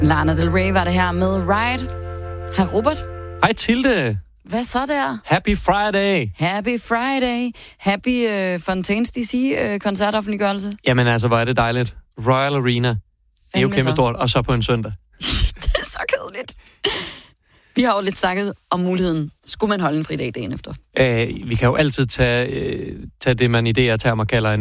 Lana Del Rey var det her med Ride. Hej Robert. Hej Tilde. Hvad så der? Happy Friday. Happy Friday. Happy Fontaines DC-koncertoffentliggørelse. Jamen altså, hvor er det dejligt. Royal Arena. Det er jo kæmpe stort, og så på en søndag. Det er så kedeligt. Vi har jo lidt snakket om muligheden. Skulle man holde en fridag dagen efter? Vi kan jo altid tage det, man i DR-termer kalder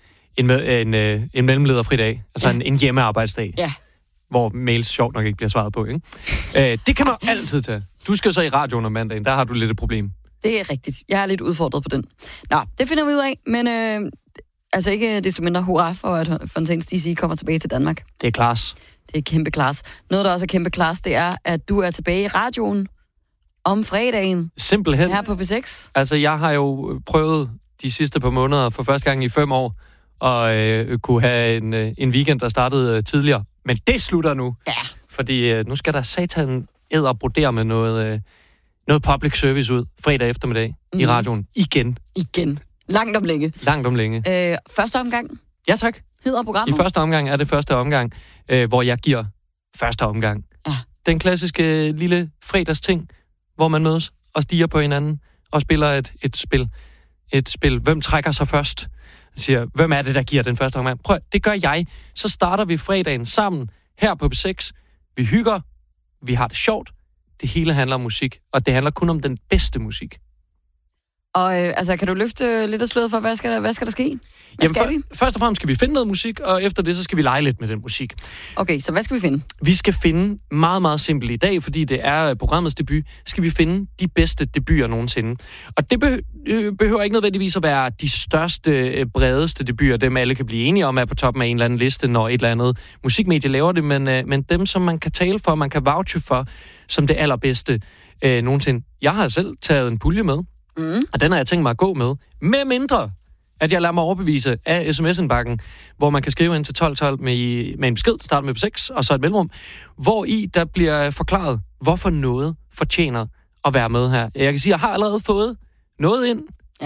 en mellemlederfridag. Altså en hjemmearbejdsdag. Ja. Hvor mails sjovt nok ikke bliver svaret på, ikke? Det kan man altid tage. Du skal så i radioen om mandagen, der har du lidt et problem. Det er rigtigt. Jeg er lidt udfordret på den. Nå, det finder vi ud af, men altså ikke desto mindre hurra for, at Fontaines DC kommer tilbage til Danmark. Det er klasse. Det er kæmpe klasse. Noget, der også er kæmpe klasse, det er, at du er tilbage i radioen om fredagen. Simpelthen. Her på P6. Altså, jeg har jo prøvet de sidste par måneder for første gang i 5 år, og kunne have en weekend, der startede tidligere. Men det slutter nu. Ja. Fordi nu skal der satan brodere med noget public service ud fredag eftermiddag i radioen. Igen. Langt om længe. Første omgang? Ja, tak. Hedder programmet? I første omgang er det første omgang, hvor jeg giver første omgang. Ja. Den klassiske lille fredagsting, hvor man mødes og stiger på hinanden og spiller et spil. Hvem trækker sig først? Siger, hvem er det, der giver den første omgang? Prøv, det gør jeg. Så starter vi fredagen sammen her på P6. Vi hygger. Vi har det sjovt. Det hele handler om musik, og det handler kun om den bedste musik. Og altså, kan du løfte lidt af sløret for, hvad skal der ske? Først og fremmest skal vi finde noget musik, og efter det, så skal vi lege lidt med den musik. Okay, så hvad skal vi finde? Vi skal finde meget, meget simpelt i dag, fordi det er programmets debut, skal vi finde de bedste debuter nogensinde. Og det behøver ikke nødvendigvis at være de største, bredeste debuter, dem alle kan blive enige om, er på toppen af en eller anden liste, når et eller andet musikmedie laver det, men dem, som man kan tale for, man kan vouche for, som det allerbedste nogensinde. Jeg har selv taget en pulje med, og den har jeg tænkt mig at gå med mindre, at jeg lader mig overbevise af sms-indbakken, hvor man kan skrive ind til 1212 med en besked, der starter med P6, og så et mellemrum, hvor i der bliver forklaret, hvorfor noget fortjener at være med her. Jeg kan sige, at jeg har allerede fået noget ind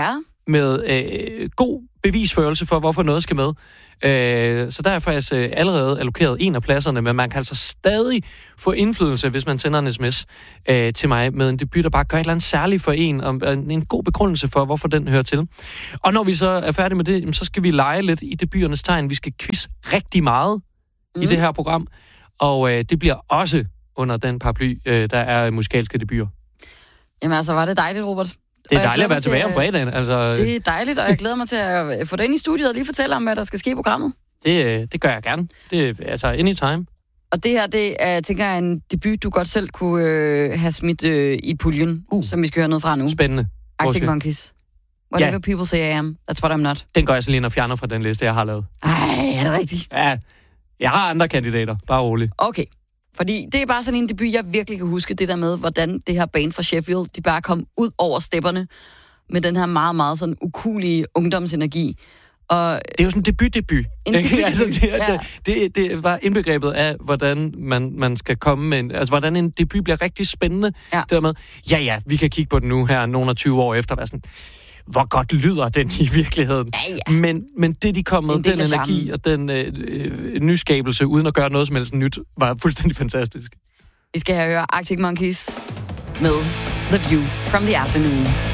med god bevisførelse for, hvorfor noget skal med. Så der er faktisk allerede allokeret en af pladserne, men man kan altså stadig få indflydelse, hvis man sender en sms til mig med en debut, der bare gør et eller andet særligt for en, og en god begrundelse for, hvorfor den hører til. Og når vi så er færdige med det, så skal vi lege lidt i debuternes tegn. Vi skal quiz rigtig meget i det her program, og det bliver også under den paraply, der er musikalske debuter. Jamen altså, var det dejligt, Robert. Det er dejligt at være tilbage om fredagen. Altså, det er dejligt, og jeg glæder mig til at få dig ind i studiet og lige fortælle om, hvad der skal ske i programmet. Det gør jeg gerne. Det er altså anytime. Og det her, det er, tænker jeg, en debut, du godt selv kunne have smidt i puljen, som vi skal høre noget fra nu. Spændende. Arctic Monkeys. Whatever people say I am, that's what I'm not. Den går jeg så lige ind og fjerner fra den liste, jeg har lavet. Ej, er det rigtigt? Ja, jeg har andre kandidater. Bare roligt. Okay. Fordi det er bare sådan en debut, jeg virkelig kan huske, det der med, hvordan det her band fra Sheffield, de bare kom ud over stepperne med den her meget, meget sådan ukulige ungdomsenergi. Og det er jo sådan en debut. En debut. Altså, det var indbegrebet af, hvordan man skal komme med altså hvordan en debut bliver rigtig spændende. Ja. Det der med, vi kan kigge på den nu her, nogle 20 år efter, hvad sådan, hvor godt lyder den i virkeligheden. Ja. Men det, de kom med, den energi og den nyskabelse, uden at gøre noget som helst nyt, var fuldstændig fantastisk. Vi skal høre Arctic Monkeys med The View from the Afternoon.